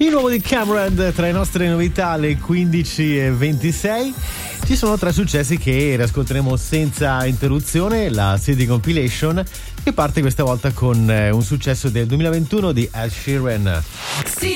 Il nuovo di Cameron tra le nostre novità alle 15:26. Ci sono 3 successi che riascolteremo senza interruzione, la CD Compilation, che parte questa volta con un successo del 2021 di Ed Sheeran.